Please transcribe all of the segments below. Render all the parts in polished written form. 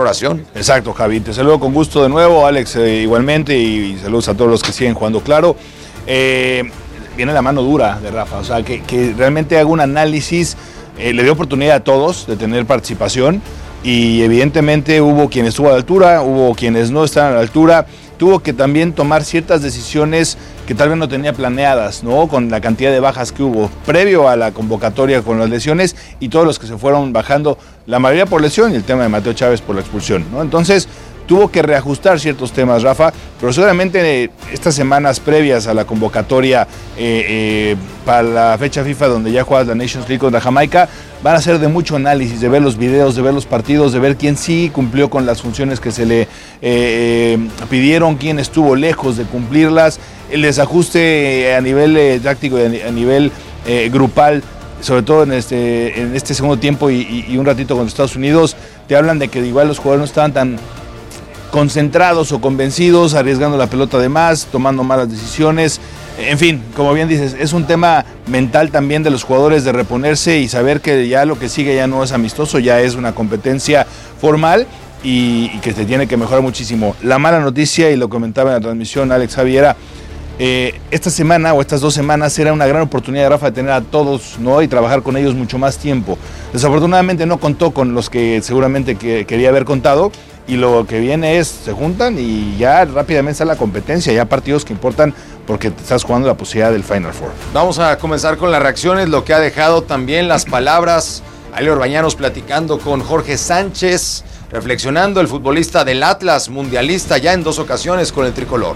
valoración. Exacto, Javi, te saludo con gusto de nuevo, Alex igualmente, y saludos a todos los que siguen jugando claro. Viene la mano dura de Rafa, o sea, que realmente haga un análisis, le dio oportunidad a todos de tener participación, y evidentemente hubo quienes estuvo a la altura, hubo quienes no estaban a la altura, tuvo que también tomar ciertas decisiones que tal vez no tenía planeadas, ¿no? Con la cantidad de bajas que hubo previo a la convocatoria con las lesiones y todos los que se fueron bajando, la mayoría por lesión y el tema de Mateo Chávez por la expulsión, ¿no? Entonces tuvo que reajustar ciertos temas, Rafa, pero seguramente estas semanas previas a la convocatoria para la fecha FIFA donde ya juegas la Nations League contra Jamaica, van a ser de mucho análisis, de ver los videos, de ver los partidos, de ver quién sí cumplió con las funciones que se le pidieron, quién estuvo lejos de cumplirlas, el desajuste a nivel táctico y a nivel grupal, sobre todo en este segundo tiempo y un ratito con Estados Unidos, te hablan de que igual los jugadores no estaban tan concentrados o convencidos, arriesgando la pelota de más, tomando malas decisiones. En fin, como bien dices, es un tema mental también de los jugadores de reponerse y saber que ya lo que sigue ya no es amistoso, ya es una competencia formal y que se tiene que mejorar muchísimo. La mala noticia, y lo comentaba en la transmisión Alex Javiera, esta semana o estas 2 semanas era una gran oportunidad de Rafa de tener a todos, ¿no? Y trabajar con ellos mucho más tiempo. Desafortunadamente no contó con los que seguramente quería haber contado, y lo que viene es, se juntan y ya rápidamente está la competencia, ya partidos que importan porque te estás jugando la posibilidad del Final Four. Vamos a comenzar con las reacciones, lo que ha dejado también las palabras. Leo Bañanos platicando con Jorge Sánchez, reflexionando, el futbolista del Atlas, mundialista ya en 2 ocasiones con el tricolor.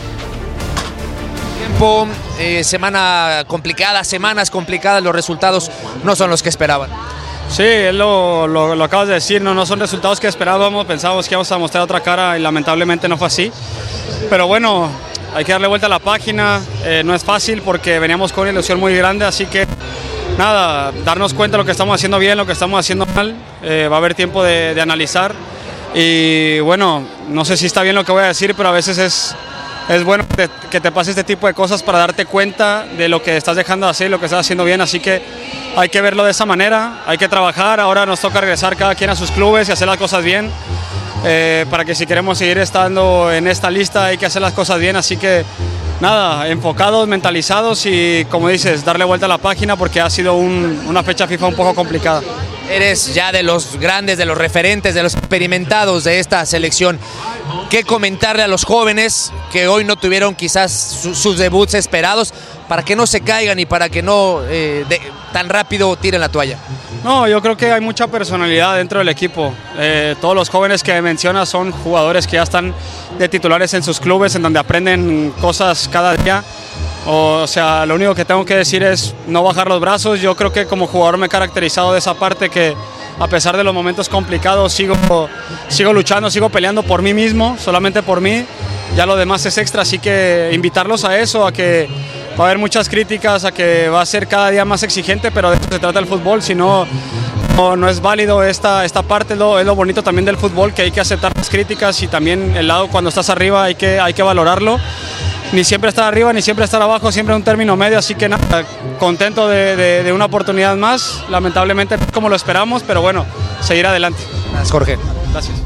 Semana complicada, semanas complicadas, los resultados no son los que esperaban. Sí, lo acabas de decir, no son resultados que esperábamos, pensábamos que íbamos a mostrar otra cara y lamentablemente no fue así. Pero bueno, hay que darle vuelta a la página, no es fácil porque veníamos con una ilusión muy grande, así que nada, darnos cuenta de lo que estamos haciendo bien, lo que estamos haciendo mal, va a haber tiempo de analizar y bueno, no sé si está bien lo que voy a decir, pero a veces es bueno que te pase este tipo de cosas para darte cuenta de lo que estás dejando de hacer y lo que estás haciendo bien, así que hay que verlo de esa manera, hay que trabajar, ahora nos toca regresar cada quien a sus clubes y hacer las cosas bien, para que si queremos seguir estando en esta lista hay que hacer las cosas bien, así que nada, enfocados, mentalizados y como dices, darle vuelta a la página porque ha sido una fecha FIFA un poco complicada. Eres ya de los grandes, de los referentes, de los experimentados de esta selección. ¿Qué comentarle a los jóvenes que hoy no tuvieron quizás sus debuts esperados para que no se caigan y para que no tan rápido tiren la toalla? No, yo creo que hay mucha personalidad dentro del equipo. Todos los jóvenes que mencionas son jugadores que ya están de titulares en sus clubes, en donde aprenden cosas cada día. O sea, lo único que tengo que decir es no bajar los brazos. Yo creo que como jugador me he caracterizado de esa parte que a pesar de los momentos complicados sigo luchando, sigo peleando por mí mismo, solamente por mí. Ya lo demás es extra, así que invitarlos a eso, a que va a haber muchas críticas, a que va a ser cada día más exigente, pero de eso se trata el fútbol, si no es válido esta parte, es lo bonito también del fútbol, que hay que aceptar las críticas y también el lado cuando estás arriba hay que valorarlo. Ni siempre estar arriba, ni siempre estar abajo, siempre un término medio, así que nada, contento de una oportunidad más, lamentablemente como lo esperamos, pero bueno, seguir adelante. Gracias, Jorge. Gracias.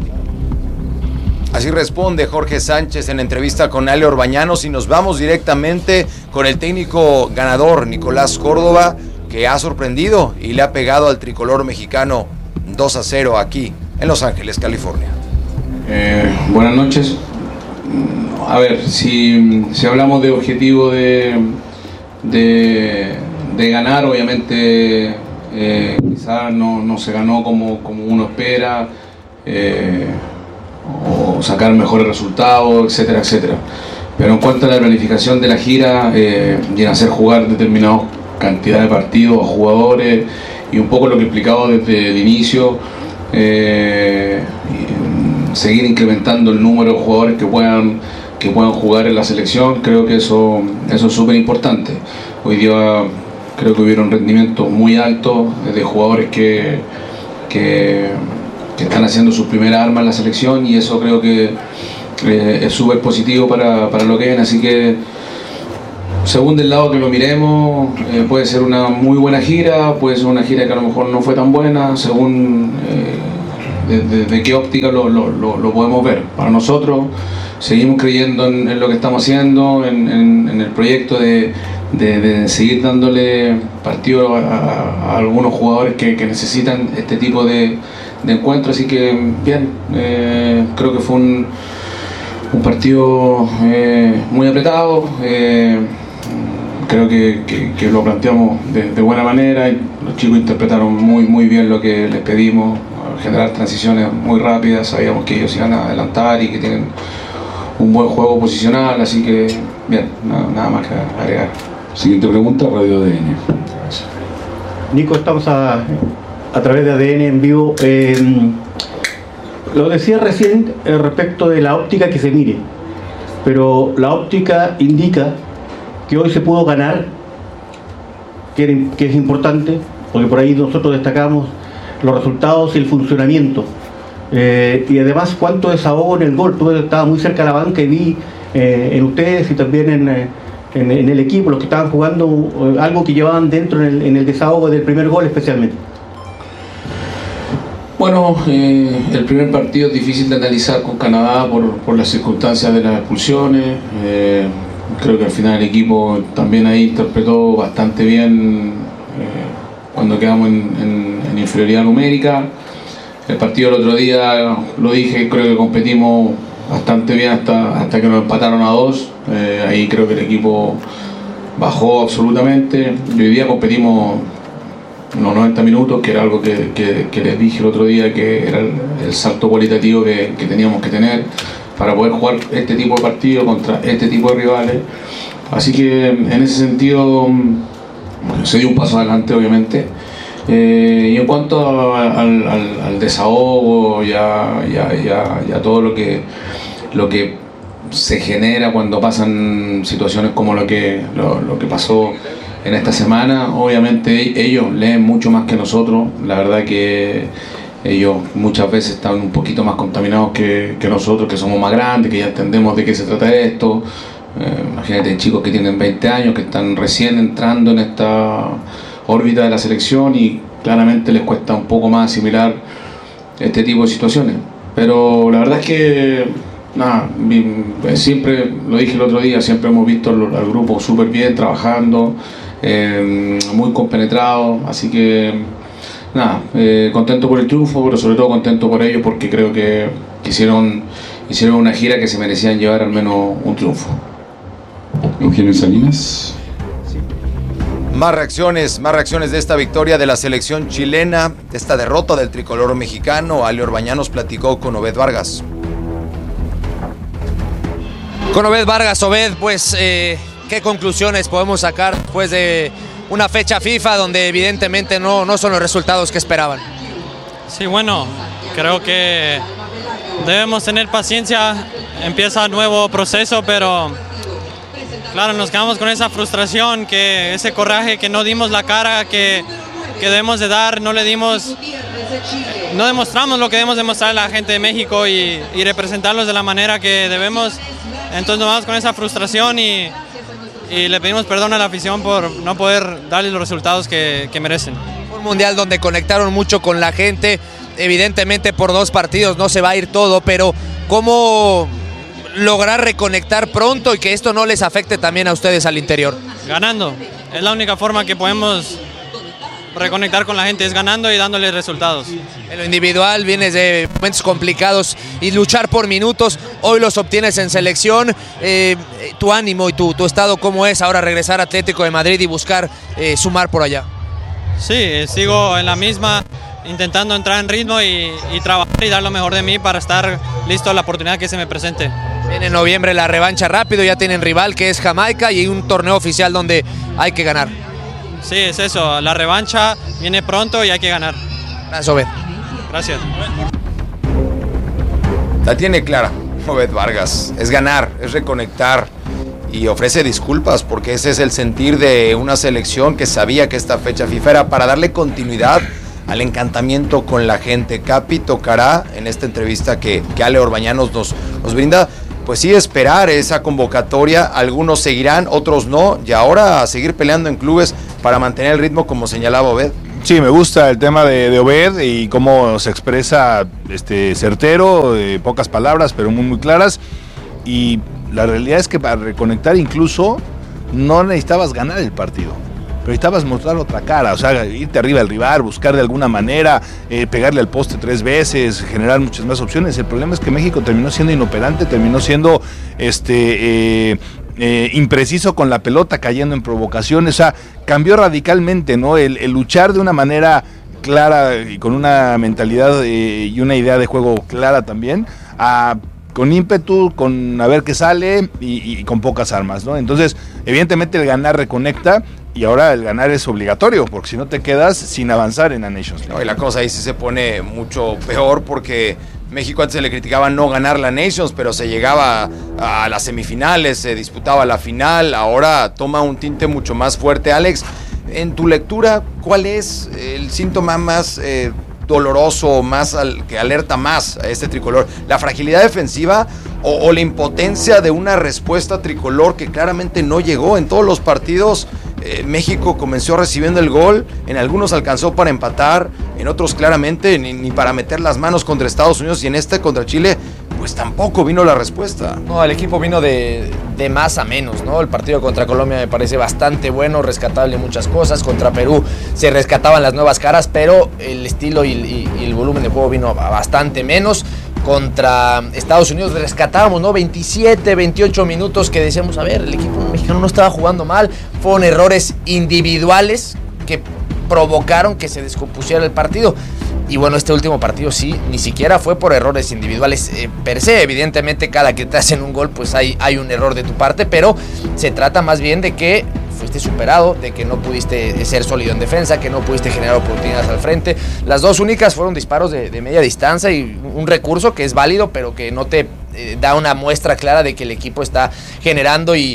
Así responde Jorge Sánchez en entrevista con Ale Orbañanos y nos vamos directamente con el técnico ganador Nicolás Córdoba, que ha sorprendido y le ha pegado al tricolor mexicano 2-0 aquí en Los Ángeles, California. Buenas noches. A ver, si hablamos de objetivo de ganar, obviamente quizás no se ganó como uno espera, o sacar mejores resultados, etcétera, etcétera. Pero en cuanto a la planificación de la gira y en hacer jugar determinada cantidad de partidos a jugadores y un poco lo que he explicado desde el inicio, seguir incrementando el número de jugadores que puedan jugar en la selección, creo que eso es súper importante. Hoy día creo que hubieron rendimientos muy altos de jugadores que están haciendo su primera arma en la selección y eso creo que es súper positivo para lo que viene, así que según del lado que lo miremos, puede ser una muy buena gira, puede ser una gira que a lo mejor no fue tan buena, según desde qué óptica lo podemos ver. Para nosotros seguimos creyendo en lo que estamos haciendo, en el proyecto de seguir dándole partido a algunos jugadores que necesitan este tipo de encuentros. Así que bien, creo que fue un partido muy apretado. Creo que lo planteamos de buena manera y los chicos interpretaron muy bien lo que les pedimos, generar transiciones muy rápidas. Sabíamos que ellos iban a adelantar y que tienen un buen juego posicional, así que bien, nada más que agregar. Siguiente pregunta, Radio ADN. Nico, estamos a través de ADN en vivo. Lo decía recién respecto de la óptica que se mire, pero la óptica indica que hoy se pudo ganar, que es importante, porque por ahí nosotros destacamos los resultados y el funcionamiento. Y además cuánto desahogo en el gol. Tú estabas muy cerca de la banca y vi en ustedes y también en el equipo, los que estaban jugando, algo que llevaban dentro en el desahogo del primer gol especialmente. Bueno, el primer partido es difícil de analizar con Canadá por las circunstancias de las expulsiones. Creo que al final el equipo también ahí interpretó bastante bien cuando quedamos en inferioridad numérica. El partido el otro día, lo dije, creo que competimos bastante bien hasta que nos empataron a 2. Ahí creo que el equipo bajó absolutamente. Y hoy día competimos unos 90 minutos, que era algo que les dije el otro día, que era el salto cualitativo que teníamos que tener para poder jugar este tipo de partido contra este tipo de rivales. Así que en ese sentido se dio un paso adelante, obviamente. Y en cuanto al desahogo y a todo lo que se genera cuando pasan situaciones como lo que pasó en esta semana, obviamente ellos leen mucho más que nosotros. La verdad que ellos muchas veces están un poquito más contaminados que nosotros, que somos más grandes, que ya entendemos de qué se trata esto. Imagínate chicos que tienen 20 años, que están recién entrando en esta órbita de la selección y claramente les cuesta un poco más asimilar este tipo de situaciones. Pero la verdad es que nada, siempre lo dije el otro día, siempre hemos visto al grupo súper bien trabajando, muy compenetrado, así que nada, contento por el triunfo, pero sobre todo contento por ellos porque creo que hicieron una gira que se merecían llevar al menos un triunfo. Eugenio Salinas. Más reacciones de esta victoria de la selección chilena, de esta derrota del tricolor mexicano. Ale Orbañanos platicó con Obed Vargas. Con Obed Vargas. Obed, pues, ¿qué conclusiones podemos sacar después de una fecha FIFA donde evidentemente no son los resultados que esperaban? Sí, bueno, creo que debemos tener paciencia, empieza un nuevo proceso, pero claro, nos quedamos con esa frustración, que ese coraje que no dimos la cara que debemos de dar, no demostramos lo que debemos demostrar a la gente de México y representarlos de la manera que debemos. Entonces nos vamos con esa frustración y le pedimos perdón a la afición por no poder darles los resultados que merecen. Un mundial donde conectaron mucho con la gente, evidentemente por 2 partidos no se va a ir todo, pero ¿cómo lograr reconectar pronto y que esto no les afecte también a ustedes al interior? Ganando, es la única forma que podemos reconectar con la gente, es ganando y dándoles resultados. En lo individual vienes de momentos complicados y luchar por minutos, hoy los obtienes en selección. Tu ánimo y tu estado, ¿cómo es ahora regresar a Atlético de Madrid y buscar sumar por allá? Sí, sigo en la misma, intentando entrar en ritmo y trabajar y dar lo mejor de mí para estar listo a la oportunidad que se me presente. Viene en noviembre la revancha rápido, ya tienen rival que es Jamaica y un torneo oficial donde hay que ganar. Sí, es eso, la revancha viene pronto y hay que ganar. Gracias, Obed. Gracias. La tiene clara Obed Vargas, es ganar, es reconectar y ofrece disculpas porque ese es el sentir de una selección que sabía que esta fecha FIFA era para darle continuidad al encantamiento con la gente. Capi tocará en esta entrevista que Ale Orbañanos nos brinda, pues sí, esperar esa convocatoria. Algunos seguirán, otros no, y ahora a seguir peleando en clubes para mantener el ritmo, como señalaba Obed. Sí, me gusta el tema de Obed y cómo se expresa certero, pocas palabras, pero muy, muy claras. Y la realidad es que para reconectar incluso no necesitabas ganar el partido, pero necesitabas mostrar otra cara, o sea, irte arriba del rival, buscar de alguna manera, pegarle al poste 3 veces, generar muchas más opciones. El problema es que México terminó siendo inoperante, terminó siendo impreciso con la pelota, cayendo en provocaciones. O sea, cambió radicalmente, ¿no? El luchar de una manera clara y con una mentalidad y una idea de juego clara también, con ímpetu, con a ver qué sale y con pocas armas, ¿no? Entonces, evidentemente el ganar reconecta y ahora el ganar es obligatorio, porque si no te quedas sin avanzar en la Nations League. No, y la cosa ahí sí se pone mucho peor porque México antes se le criticaba no ganar la Nations, pero se llegaba a las semifinales, se disputaba la final, ahora toma un tinte mucho más fuerte. Alex, en tu lectura, ¿cuál es el síntoma más doloroso, que alerta más a este tricolor? ¿La fragilidad defensiva o la impotencia de una respuesta tricolor que claramente no llegó? En todos los partidos México comenzó recibiendo el gol, en algunos alcanzó para empatar, en otros claramente ni para meter las manos contra Estados Unidos, y en este contra Chile pues tampoco vino la respuesta. No, el equipo vino de más a menos, ¿no? El partido contra Colombia me parece bastante bueno, rescatable muchas cosas. Contra Perú se rescataban las nuevas caras, pero el estilo y el volumen de juego vino a bastante menos. Contra Estados Unidos rescatábamos, ¿no? 27, 28 minutos que decíamos, a ver, el equipo mexicano no estaba jugando mal. Fueron errores individuales que provocaron que se descompusiera el partido. Y bueno, este último partido sí, ni siquiera fue por errores individuales per se. Evidentemente, cada que te hacen un gol, pues hay un error de tu parte, pero se trata más bien de que fuiste superado, de que no pudiste ser sólido en defensa, que no pudiste generar oportunidades al frente. Las dos únicas fueron disparos de media distancia y un recurso que es válido, pero que no te da una muestra clara de que el equipo está generando y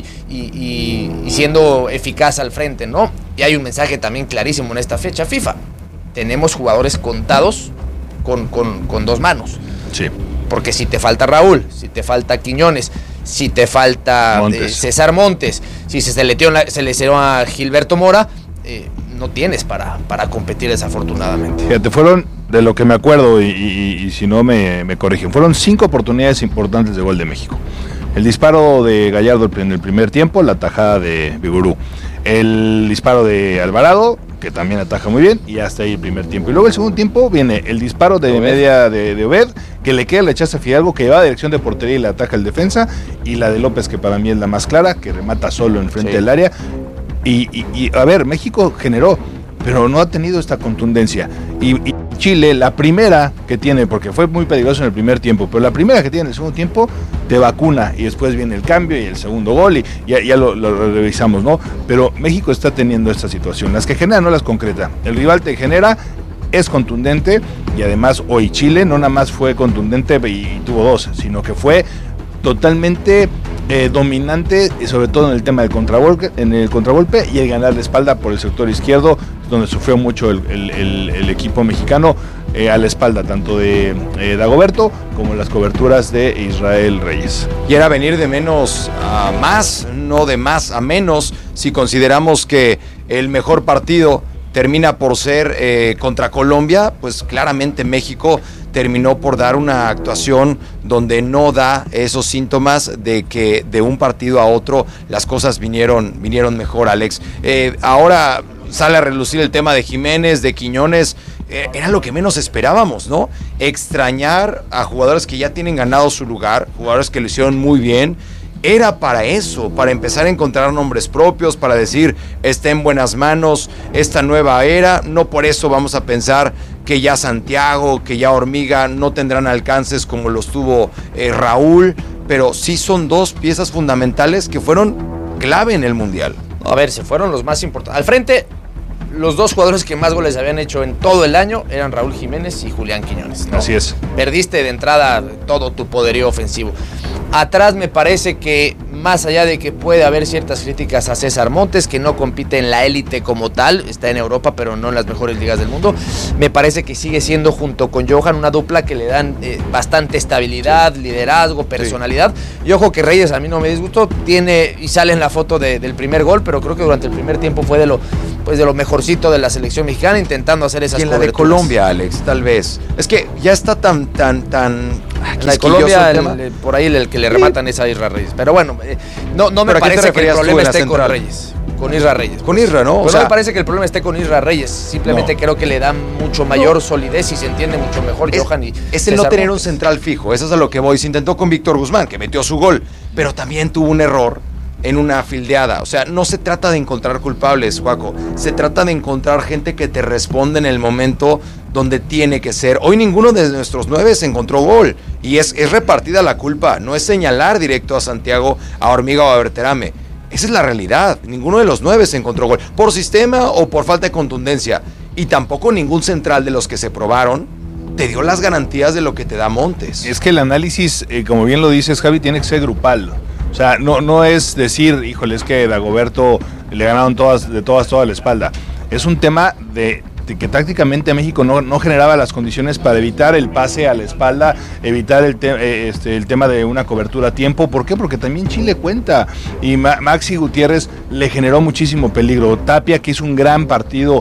siendo eficaz al frente, ¿no? Y hay un mensaje también clarísimo en esta fecha FIFA. Tenemos jugadores contados con dos manos. Sí. Porque si te falta Raúl, si te falta Quiñones, si te falta César Montes, si se lesionó a Gilberto Mora, no tienes para competir desafortunadamente. Fíjate, fueron, de lo que me acuerdo, y si no me corrigen, fueron 5 oportunidades importantes de gol de México. El disparo de Gallardo en el primer tiempo, la tajada de Vigurú. El disparo de Alvarado, que también ataja muy bien, y hasta ahí el primer tiempo. Y luego el segundo tiempo viene el disparo de media de Obed, que le queda el rechazo a Fidalgo, que va a dirección de portería y le ataca el defensa, y la de López, que para mí es la más clara, que remata solo enfrente del área. Y a ver, México generó, pero no ha tenido esta contundencia. Y Chile, la primera que tiene, porque fue muy peligroso en el primer tiempo, pero la primera que tiene en el segundo tiempo te vacuna, y después viene el cambio y el segundo gol, y ya lo revisamos, ¿no? Pero México está teniendo esta situación, las que genera no las concreta. El rival te genera, es contundente, y además hoy Chile no nada más fue contundente y tuvo 2, sino que fue totalmente dominante, sobre todo en el tema del contragolpe y el ganar de espalda por el sector izquierdo, donde sufrió mucho el equipo mexicano a la espalda, tanto de Dagoberto como las coberturas de Israel Reyes. Y era venir de menos a más, no de más a menos, si consideramos que el mejor partido termina por ser contra Colombia, pues claramente México terminó por dar una actuación donde no da esos síntomas de que de un partido a otro las cosas vinieron mejor, Alex. Ahora sale a relucir el tema de Jiménez, de Quiñones. Era lo que menos esperábamos, ¿no? Extrañar a jugadores que ya tienen ganado su lugar, jugadores que lo hicieron muy bien. Era para eso, para empezar a encontrar nombres propios, para decir, está en buenas manos esta nueva era. No por eso vamos a pensar que ya Santiago, que ya Hormiga no tendrán alcances como los tuvo Raúl, pero sí son 2 piezas fundamentales que fueron clave en el Mundial. A ver, se fueron los más importantes. Al frente, los 2 jugadores que más goles habían hecho en todo el año eran Raúl Jiménez y Julián Quiñones, ¿no? Así es. Perdiste de entrada todo tu poderío ofensivo. Atrás me parece que más allá de que puede haber ciertas críticas a César Montes, que no compite en la élite como tal, está en Europa, pero no en las mejores ligas del mundo, me parece que sigue siendo, junto con Johan, una dupla que le dan bastante estabilidad, liderazgo, personalidad. Y ojo que Reyes, a mí no me disgustó, tiene y sale en la foto del primer gol, pero creo que durante el primer tiempo fue de lo mejorcito de la selección mexicana, intentando hacer esas coberturas. Y en la de Colombia, Alex, tal vez. Es que ya está tan la de Colombia, por ahí el que le rematan es a Isra Reyes. Pero bueno, no me parece que el problema esté con Reyes. Con Isra Reyes. Con Isra, ¿no? Pues no me parece que el problema esté con Isra Reyes. Simplemente creo que le da mucho mayor solidez y se entiende mucho mejor Johan y es el no tener un central fijo. Eso es a lo que voy. Se intentó con Víctor Guzmán, que metió su gol, pero también tuvo un error en una fildeada. O sea, no se trata de encontrar culpables, Juaco. Se trata de encontrar gente que te responde en el momento donde tiene que ser. Hoy ninguno de nuestros 9 se encontró gol. Y es repartida la culpa. No es señalar directo a Santiago, a Hormiga o a Berterame. Esa es la realidad. Ninguno de los 9 se encontró gol. Por sistema o por falta de contundencia. Y tampoco ningún central de los que se probaron te dio las garantías de lo que te da Montes. Es que el análisis, como bien lo dices, Javi, tiene que ser grupal. O sea, no es decir, híjole, es que Dagoberto le ganaron toda la espalda. Es un tema de que tácticamente México no generaba las condiciones para evitar el pase a la espalda, evitar el tema de una cobertura a tiempo. ¿Por qué? Porque también Chile cuenta y Maxi Gutiérrez le generó muchísimo peligro. Tapia, que hizo un gran partido,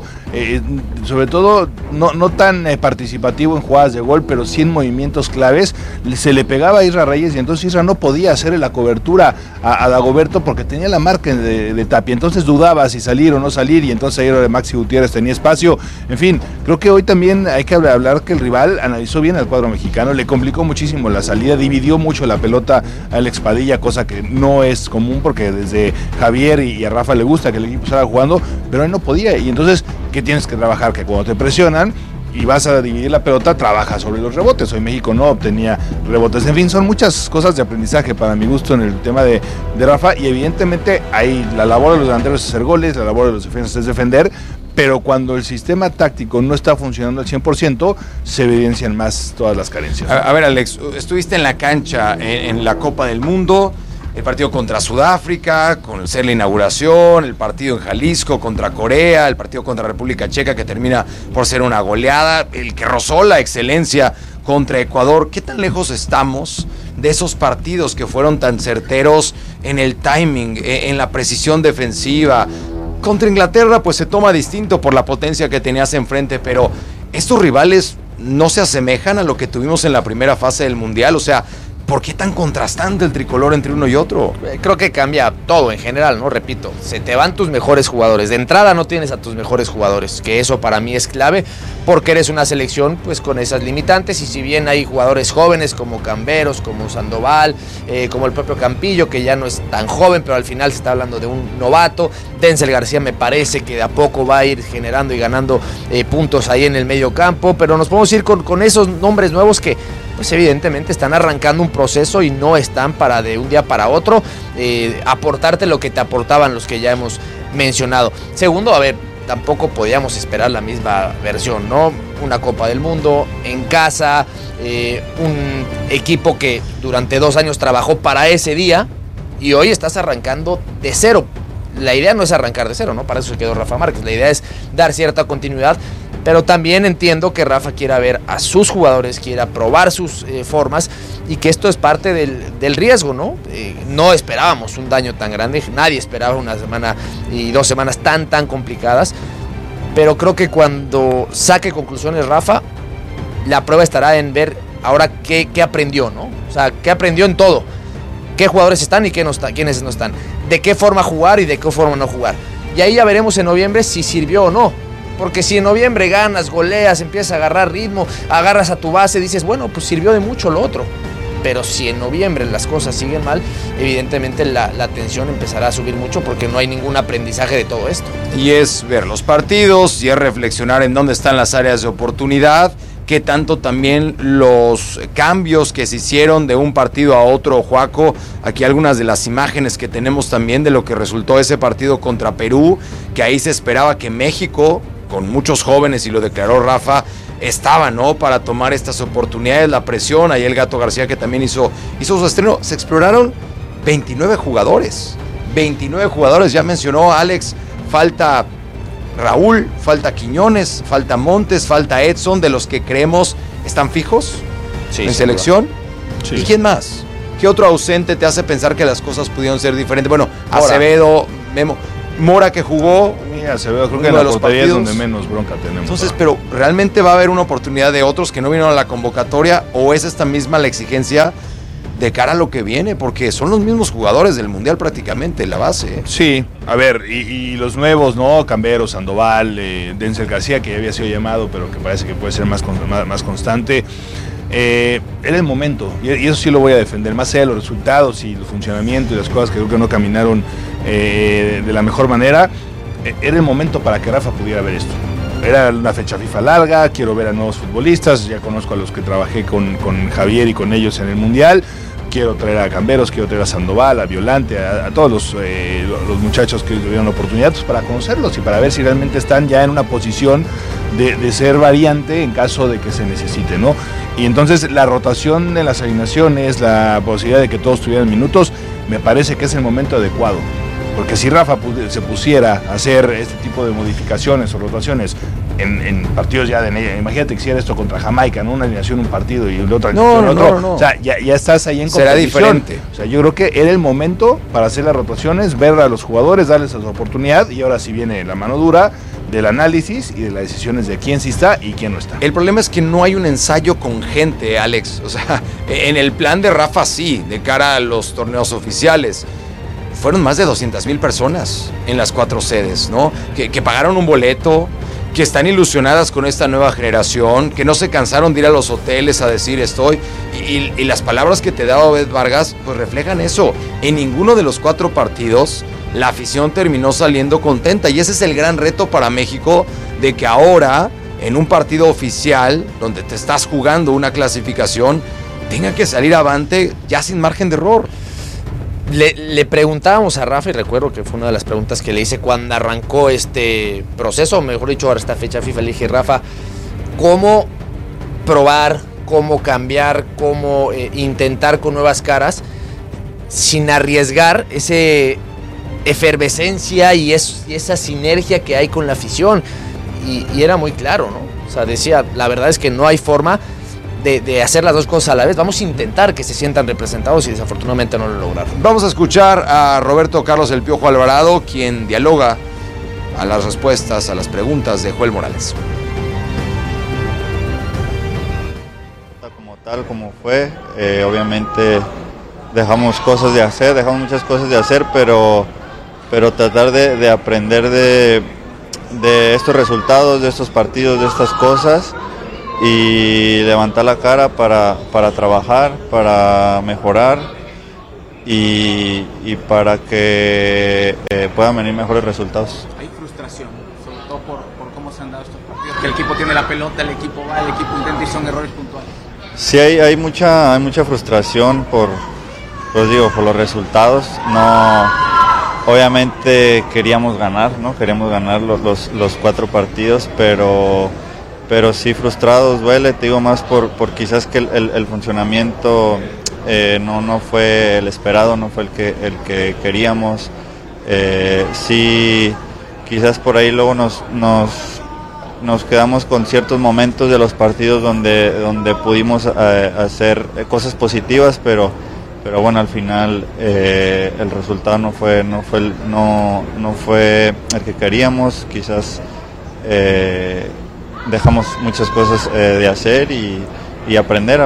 sobre todo no tan participativo en jugadas de gol, pero sí en movimientos claves, se le pegaba a Isra Reyes y entonces Isra no podía hacerle la cobertura a Dagoberto porque tenía la marca de Tapia, entonces dudaba si salir o no salir y entonces ahí Maxi Gutiérrez tenía espacio. En fin, creo que hoy también hay que hablar que el rival analizó bien al cuadro mexicano, le complicó muchísimo la salida, dividió mucho la pelota a Alex Padilla, cosa que no es común porque desde Javier y a Rafa le gusta que el equipo salga jugando, pero él no podía. Y entonces, ¿qué tienes que trabajar? Que cuando te presionan y vas a dividir la pelota, trabaja sobre los rebotes. Hoy México no obtenía rebotes. En fin, son muchas cosas de aprendizaje para mi gusto en el tema de Rafa, y evidentemente ahí la labor de los delanteros es hacer goles, la labor de los defensas es defender, pero cuando el sistema táctico no está funcionando al 100%, se evidencian más todas las carencias. A ver, Alex, estuviste en la cancha en la Copa del Mundo, el partido contra Sudáfrica, con ser la inauguración, el partido en Jalisco contra Corea, el partido contra República Checa, que termina por ser una goleada, el que rozó la excelencia contra Ecuador. ¿Qué tan lejos estamos de esos partidos que fueron tan certeros en el timing, en la precisión defensiva? Contra Inglaterra pues se toma distinto por la potencia que tenías enfrente, pero estos rivales no se asemejan a lo que tuvimos en la primera fase del Mundial. O sea, ¿por qué tan contrastante el tricolor entre uno y otro? Creo que cambia todo en general, ¿no? Repito, se te van tus mejores jugadores. De entrada no tienes a tus mejores jugadores, que eso para mí es clave, porque eres una selección pues con esas limitantes, y si bien hay jugadores jóvenes como Camberos, como Sandoval, como el propio Campillo, que ya no es tan joven, pero al final se está hablando de un novato. Denzel García me parece que de a poco va a ir generando y ganando puntos ahí en el medio campo, pero nos podemos ir con esos nombres nuevos que pues evidentemente están arrancando un proceso y no están para de un día para otro aportarte lo que te aportaban los que ya hemos mencionado. Segundo, a ver, tampoco podíamos esperar la misma versión, ¿no? Una Copa del Mundo en casa, un equipo que durante 2 años trabajó para ese día y hoy estás arrancando de cero. La idea no es arrancar de cero, ¿no? Para eso se quedó Rafa Márquez. La idea es dar cierta continuidad, pero también entiendo que Rafa quiera ver a sus jugadores, quiera probar sus formas, y que esto es parte del riesgo, ¿no? No esperábamos un daño tan grande, nadie esperaba una semana y 2 semanas tan complicadas, pero creo que cuando saque conclusiones Rafa, la prueba estará en ver ahora qué aprendió, ¿no? O sea, qué aprendió en todo. Qué jugadores están y quiénes no están. De qué forma jugar y de qué forma no jugar. Y ahí ya veremos en noviembre si sirvió o no. Porque si en noviembre ganas, goleas, empiezas a agarrar ritmo, agarras a tu base, dices, bueno, pues sirvió de mucho lo otro. Pero si en noviembre las cosas siguen mal, evidentemente la tensión empezará a subir mucho porque no hay ningún aprendizaje de todo esto. Y es ver los partidos, y es reflexionar en dónde están las áreas de oportunidad, qué tanto también los cambios que se hicieron de un partido a otro, Juaco. Aquí algunas de las imágenes que tenemos también de lo que resultó ese partido contra Perú, que ahí se esperaba que México, con muchos jóvenes, y lo declaró Rafa, estaba, ¿no?, para tomar estas oportunidades, la presión. Ahí el Gato García, que también hizo su estreno. Se exploraron 29 jugadores. 29 jugadores, ya mencionó Alex, falta Raúl, falta Quiñones, falta Montes, falta Edson, de los que creemos están fijos en selección. Sí. ¿Y quién más? ¿Qué otro ausente te hace pensar que las cosas pudieron ser diferentes? Bueno, Mora. Acevedo, Memo, Mora que jugó. Acevedo, creo que en la portería es donde menos bronca tenemos. Entonces, pero ¿realmente va a haber una oportunidad de otros que no vinieron a la convocatoria o es esta misma la exigencia de cara a lo que viene? Porque son los mismos jugadores del Mundial prácticamente, la base. Sí, a ver, y los nuevos, ¿no? Cambero, Sandoval, Denzel García, que ya había sido llamado, pero que parece que puede ser más constante. Era el momento, y eso sí lo voy a defender, más allá de los resultados y el funcionamiento y las cosas que creo que no caminaron de la mejor manera, era el momento para que Rafa pudiera ver esto. Era una fecha FIFA larga, quiero ver a nuevos futbolistas, ya conozco a los que trabajé con Javier y con ellos en el Mundial, quiero traer a Camberos, quiero traer a Sandoval, a Violante, a todos los muchachos que tuvieron la oportunidad, pues, para conocerlos y para ver si realmente están ya en una posición de ser variante en caso de que se necesite, ¿no? Y entonces la rotación de las alineaciones, la posibilidad de que todos tuvieran minutos, me parece que es el momento adecuado. Porque si Rafa se pusiera a hacer este tipo de modificaciones o rotaciones en partidos ya de... Imagínate que hiciera esto contra Jamaica, ¿no? Una alineación un partido y otra alineación otro. No. O sea, ya estás ahí en competición. Será diferente. O sea, yo creo que era el momento para hacer las rotaciones, ver a los jugadores, darles esa oportunidad, y ahora sí viene la mano dura del análisis y de las decisiones de quién sí está y quién no está. El problema es que no hay un ensayo con gente, Alex. O sea, en el plan de Rafa sí, de cara a los torneos oficiales. Fueron más de 200,000 personas en las 4 sedes, ¿no? Que pagaron un boleto, que están ilusionadas con esta nueva generación, que no se cansaron de ir a los hoteles a decir estoy. Y las palabras que te da Obed Vargas, pues reflejan eso. En ninguno de los 4 partidos la afición terminó saliendo contenta. Y ese es el gran reto para México, de que ahora, en un partido oficial, donde te estás jugando una clasificación, tenga que salir avante ya sin margen de error. Le preguntábamos a Rafa, y recuerdo que fue una de las preguntas que le hice cuando arrancó este proceso, mejor dicho, ahora esta fecha FIFA, le dije, Rafa, ¿cómo probar, cómo cambiar, cómo intentar con nuevas caras sin arriesgar esa efervescencia y esa sinergia que hay con la afición? Y era muy claro, ¿no? O sea, decía, la verdad es que no hay forma de hacer las dos cosas a la vez. Vamos a intentar que se sientan representados y desafortunadamente no lo lograron. Vamos a escuchar a Roberto Carlos El Piojo Alvarado, quien dialoga a las respuestas a las preguntas de Joel Morales. Como tal, como fue, obviamente dejamos muchas cosas de hacer, pero tratar de aprender de estos resultados, de estos partidos, de estas cosas, y levantar la cara para trabajar, para mejorar y para que puedan venir mejores resultados. Hay frustración, sobre todo por cómo se han dado estos partidos, que el equipo tiene la pelota, el equipo va, el equipo intenta y son errores puntuales. Sí, hay mucha frustración por los resultados. No, obviamente queríamos ganar, ¿no? Queríamos ganar los 4 partidos, pero sí frustrados, duele, te digo, más por quizás que el funcionamiento no fue el esperado, no fue el que queríamos. Sí, quizás por ahí luego nos quedamos con ciertos momentos de los partidos donde pudimos hacer cosas positivas, pero bueno, al final el resultado no fue el que queríamos. Quizás dejamos muchas cosas de hacer y aprender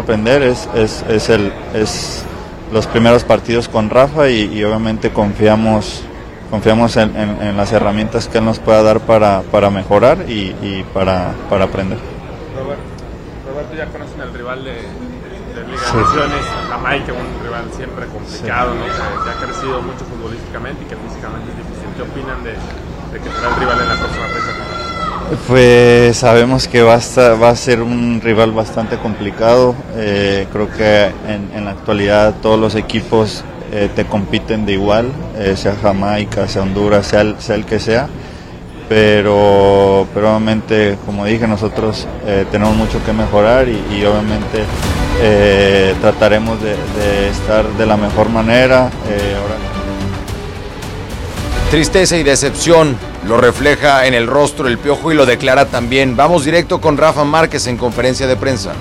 es los primeros partidos con Rafa y obviamente confiamos en las herramientas que él nos pueda dar para mejorar y para aprender. Roberto, ya conocen al rival de Liga de Naciones, Jamaica, un rival siempre complicado, ¿no? Que ha crecido mucho futbolísticamente y que físicamente es difícil. ¿Qué opinan de que será el rival en la próxima fecha? Pues sabemos que va a ser un rival bastante complicado. Creo que en la actualidad todos los equipos te compiten de igual, sea Jamaica, sea Honduras, sea el que sea. Pero obviamente, como dije, nosotros tenemos mucho que mejorar y obviamente trataremos de estar de la mejor manera. Ahora. Tristeza y decepción lo refleja en el rostro el Piojo y lo declara también. Vamos directo con Rafa Márquez en conferencia de prensa.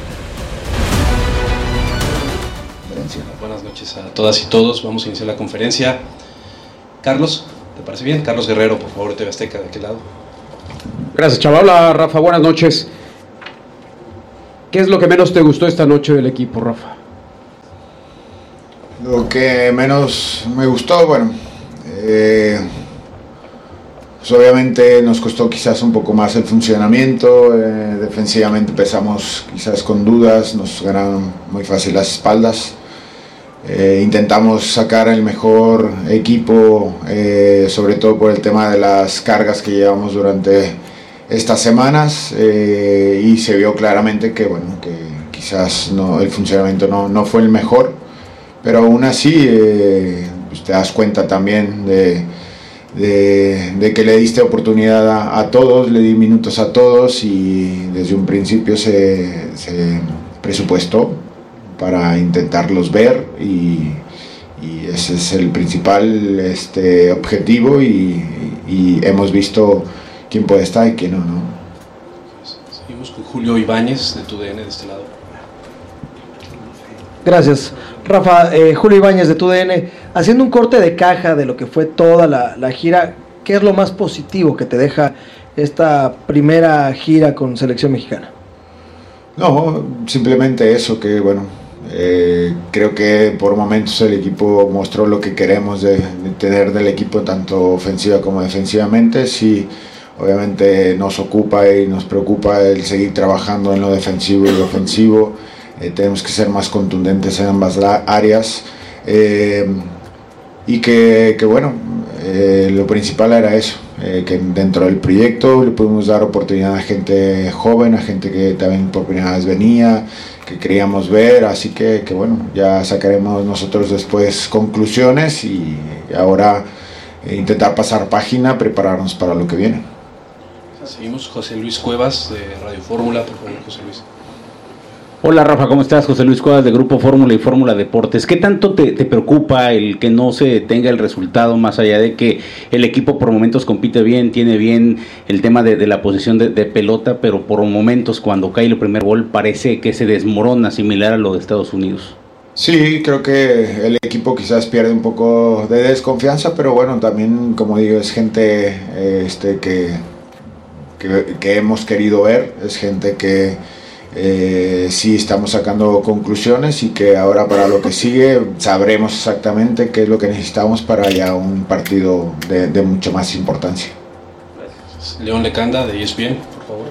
Buenas noches a todas y todos. Vamos a iniciar la conferencia. Carlos, ¿te parece bien? Carlos Guerrero, por favor, TV Azteca, de aquel lado. Gracias, chaval. Hola, Rafa, buenas noches. ¿Qué es lo que menos te gustó esta noche del equipo, Rafa? Lo que menos me gustó, bueno, pues obviamente nos costó quizás un poco más el funcionamiento. Defensivamente empezamos quizás con dudas, nos ganaron muy fácil las espaldas. Intentamos sacar el mejor equipo, sobre todo por el tema de las cargas que llevamos durante estas semanas, y se vio claramente que, bueno, que quizás el funcionamiento no fue el mejor, pero aún así pues te das cuenta también de que le diste oportunidad a todos, le di minutos a todos, y desde un principio se presupuestó para intentarlos ver, y ese es el principal objetivo, y hemos visto quién puede estar y quién no. Seguimos con Julio Ibáñez de TUDN de este lado. Gracias, Rafa. Julio Ibáñez de TUDN, haciendo un corte de caja de lo que fue toda la gira, ¿qué es lo más positivo que te deja esta primera gira con selección mexicana? No, simplemente eso, que bueno, creo que por momentos el equipo mostró lo que queremos de tener del equipo, tanto ofensiva como defensivamente. Sí, obviamente nos ocupa y nos preocupa el seguir trabajando en lo defensivo y lo ofensivo. Tenemos que ser más contundentes en ambas áreas, y que bueno, lo principal era eso, que dentro del proyecto le pudimos dar oportunidad a gente joven, a gente que también por primera vez venía, que queríamos ver, así que bueno, ya sacaremos nosotros después conclusiones, y ahora intentar pasar página, prepararnos para lo que viene. Seguimos, José Luis Cuevas de Radio Fórmula, por favor, José Luis. Hola Rafa, ¿cómo estás? José Luis Cuevas de Grupo Fórmula y Fórmula Deportes. ¿Qué tanto te preocupa el que no se tenga el resultado, más allá de que el equipo por momentos compite bien, tiene bien el tema de la posición de pelota, pero por momentos cuando cae el primer gol parece que se desmorona, similar a lo de Estados Unidos? Sí, creo que el equipo quizás pierde un poco de desconfianza, pero bueno, también, como digo, es gente que hemos querido ver, es gente que sí estamos sacando conclusiones, y que ahora para lo que sigue sabremos exactamente qué es lo que necesitamos para ya un partido de mucha más importancia. Gracias. León Lecanda de ESPN, por favor.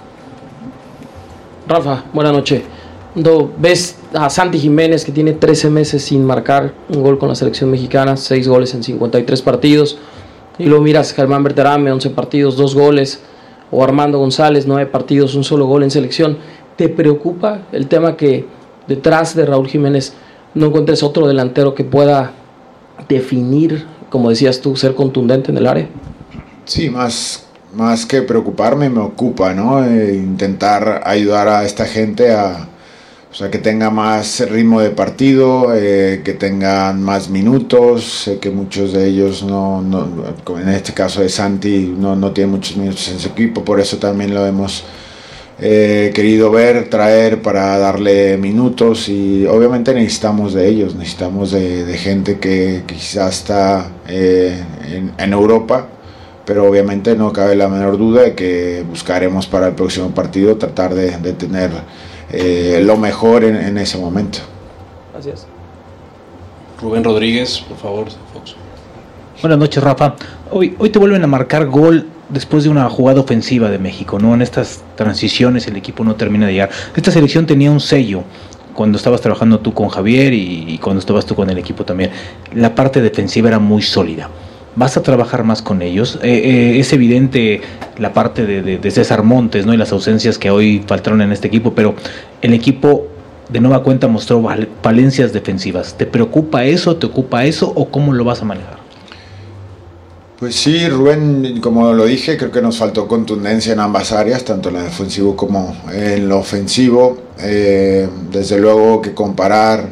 Rafa, buenas noches. Cuando ves a Santi Jiménez, que tiene 13 meses sin marcar un gol con la selección mexicana, 6 goles en 53 partidos, y luego miras a Germán Berterame, 11 partidos, 2 goles, o Armando González, 9 partidos, un solo gol en selección, ¿te preocupa el tema que detrás de Raúl Jiménez no encuentres otro delantero que pueda definir, como decías tú, ser contundente en el área? Sí, más que preocuparme, me ocupa, ¿no? Intentar ayudar a esta gente a que tenga más ritmo de partido, que tengan más minutos. Sé que muchos de ellos en este caso de Santi, no tienen muchos minutos en su equipo, por eso también lo hemos querido traer para darle minutos, y obviamente necesitamos de ellos, necesitamos de gente que quizás está en Europa, pero obviamente no cabe la menor duda de que buscaremos para el próximo partido tratar de tener lo mejor en ese momento. Gracias. Rubén Rodríguez, por favor, Fox. Buenas noches, Rafa. Hoy te vuelven a marcar gol después de una jugada ofensiva de México, ¿no? En estas transiciones el equipo no termina de llegar. Esta selección tenía un sello cuando estabas trabajando tú con Javier y cuando estabas tú con el equipo también. La parte defensiva era muy sólida. ¿Vas a trabajar más con ellos? Es evidente la parte de César Montes, ¿no? Y las ausencias que hoy faltaron en este equipo, pero el equipo de nueva cuenta mostró falencias defensivas. ¿Te preocupa eso? ¿Te ocupa eso? ¿O cómo lo vas a manejar? Pues sí, Rubén, como lo dije, creo que nos faltó contundencia en ambas áreas, tanto en lo defensivo como en lo ofensivo. Desde luego que comparar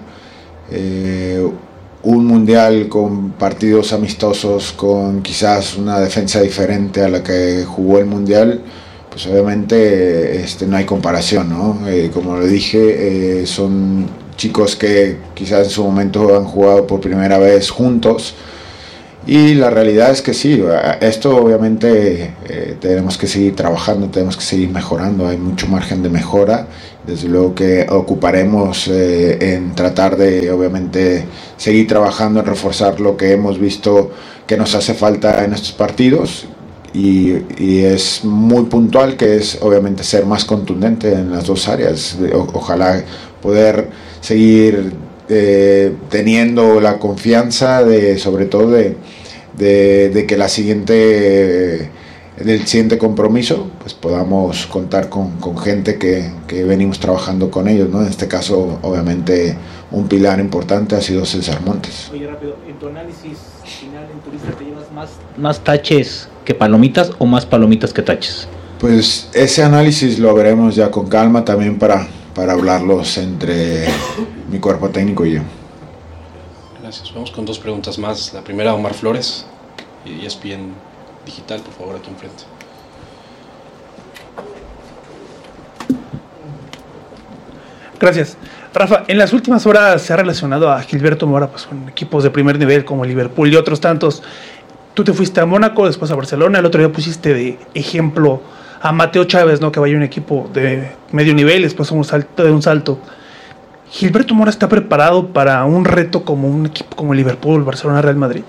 un mundial con partidos amistosos, con quizás una defensa diferente a la que jugó el mundial, pues obviamente no hay comparación, ¿no? Como lo dije, son chicos que quizás en su momento han jugado por primera vez juntos. Y la realidad es que sí, esto obviamente tenemos que seguir trabajando, tenemos que seguir mejorando, hay mucho margen de mejora. Desde luego que ocuparemos en tratar de obviamente seguir trabajando en reforzar lo que hemos visto que nos hace falta en estos partidos. Y es muy puntual, que es obviamente ser más contundente en las dos áreas. Ojalá poder seguir teniendo la confianza sobre todo de que del siguiente compromiso pues podamos contar con gente que venimos trabajando con ellos, ¿no? En este caso obviamente un pilar importante ha sido César Montes. Oye, rápido, en tu análisis final en tu lista, ¿te llevas más taches que palomitas o más palomitas que taches? Pues ese análisis lo veremos ya con calma también para hablarlos entre mi cuerpo técnico y yo. Gracias. Vamos con dos preguntas más. La primera, Omar Flores, ESPN Digital, por favor, aquí enfrente. Gracias. Rafa, en las últimas horas se ha relacionado a Gilberto Mora pues, con equipos de primer nivel como Liverpool y otros tantos. Tú te fuiste a Mónaco, después a Barcelona, el otro día pusiste de ejemplo a Mateo Chávez, ¿no? Que vaya a un equipo de medio nivel, después un salto. ¿Gilberto Mora está preparado para un reto como un equipo como Liverpool, Barcelona, Real Madrid?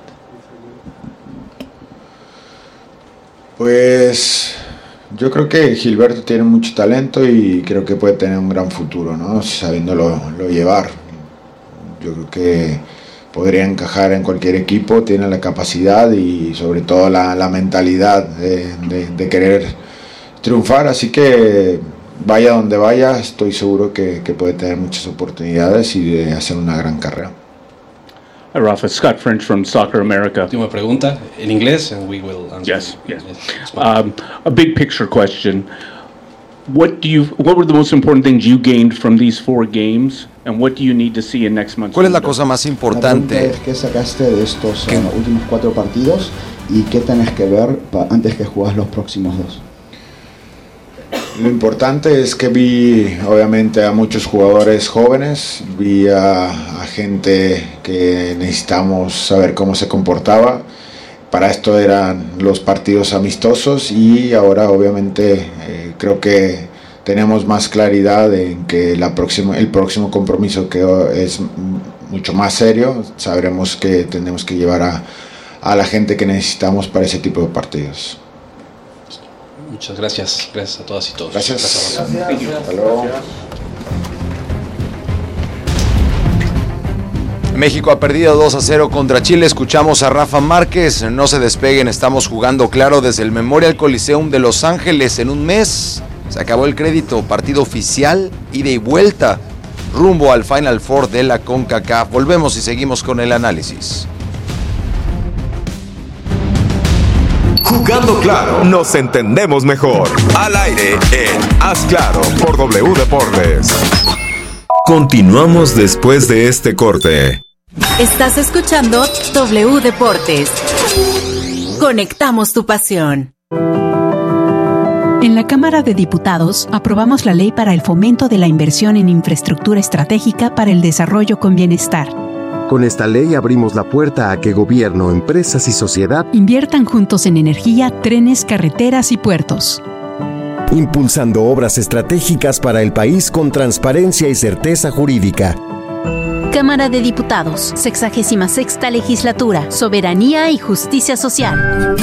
Pues yo creo que Gilberto tiene mucho talento y creo que puede tener un gran futuro, ¿no? Sabiéndolo llevar. Yo creo que podría encajar en cualquier equipo, tiene la capacidad y sobre todo la mentalidad de querer triunfar, así que vaya donde vaya, estoy seguro que puede tener muchas oportunidades y de hacer una gran carrera. Hi, Rafa. Scott French from Soccer America. Última pregunta en inglés, and we will answer. Yes. A big picture question. What were the most important things you gained from these 4 games, and what do you need to see in next month's? ¿Cuál es la cosa más importante? ¿Qué sacaste de estos últimos 4 partidos y qué tenés que ver antes que juegues los próximos 2? Lo importante es que vi obviamente a muchos jugadores jóvenes, vi a gente que necesitamos saber cómo se comportaba. Para esto eran los partidos amistosos y ahora obviamente creo que tenemos más claridad en que el próximo compromiso, que es mucho más serio, sabremos que tenemos que llevar a la gente que necesitamos para ese tipo de partidos. Muchas gracias. Gracias a todas y todos. Gracias. Hasta luego. México ha perdido 2-0 contra Chile. Escuchamos a Rafa Márquez. No se despeguen, estamos jugando claro desde el Memorial Coliseum de Los Ángeles. En un mes se acabó el crédito. Partido oficial, ida y vuelta, rumbo al Final Four de la CONCACAF. Volvemos y seguimos con el análisis. Jugando claro, nos entendemos mejor. Al aire en Haz Claro por W Deportes. Continuamos después de este corte. Estás escuchando W Deportes. Conectamos tu pasión. En la Cámara de Diputados aprobamos la Ley para el Fomento de la Inversión en Infraestructura Estratégica para el Desarrollo con Bienestar. Con esta ley abrimos la puerta a que gobierno, empresas y sociedad inviertan juntos en energía, trenes, carreteras y puertos. Impulsando obras estratégicas para el país con transparencia y certeza jurídica. Cámara de Diputados, 66ª Legislatura, Soberanía y Justicia Social.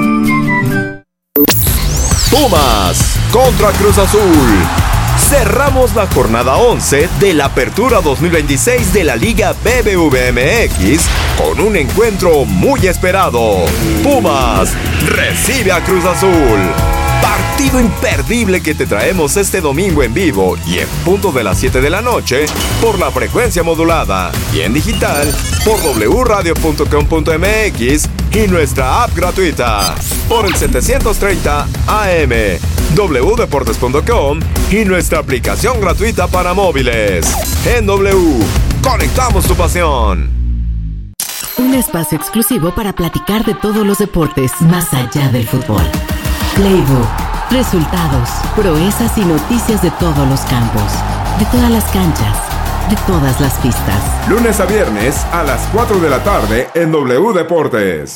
Pumas contra Cruz Azul. Cerramos la jornada 11 de la Apertura 2026 de la Liga BBVA MX con un encuentro muy esperado. Pumas recibe a Cruz Azul. Partido imperdible que te traemos este domingo en vivo y en punto de las 7 de la noche por la frecuencia modulada y en digital por wradio.com.mx y nuestra app gratuita por el 730 AM, wdeportes.com y nuestra aplicación gratuita para móviles. En W, conectamos tu pasión. Un espacio exclusivo para platicar de todos los deportes más allá del fútbol. Playbook, resultados, proezas y noticias de todos los campos, de todas las canchas, de todas las pistas. Lunes a viernes a las 4 de la tarde en W Deportes.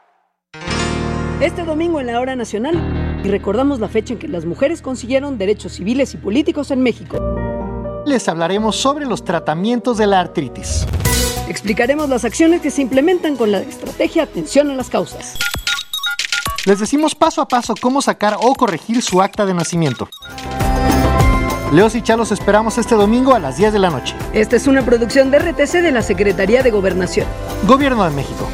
Este domingo en la Hora Nacional y recordamos la fecha en que las mujeres consiguieron derechos civiles y políticos en México. Les hablaremos sobre los tratamientos de la artritis. Explicaremos las acciones que se implementan con la estrategia Atención a las Causas. Les decimos paso a paso cómo sacar o corregir su acta de nacimiento. Leos y Chalos esperamos este domingo a las 10 de la noche. Esta es una producción de RTC de la Secretaría de Gobernación. Gobierno de México.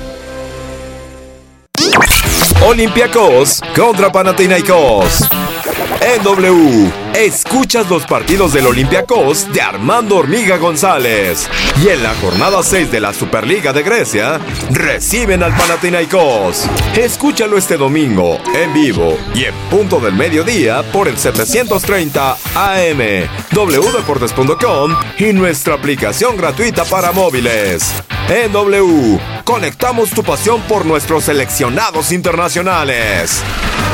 Olympiacos contra Panathinaikos. En W, escuchas los partidos del Olympiacos de Armando Hormiga González. Y en la jornada 6 de la Superliga de Grecia, reciben al Panathinaikos. Escúchalo este domingo, en vivo y en punto del mediodía por el 730 AM, wdeportes.com y nuestra aplicación gratuita para móviles. En W, conectamos tu pasión por nuestros seleccionados internacionales.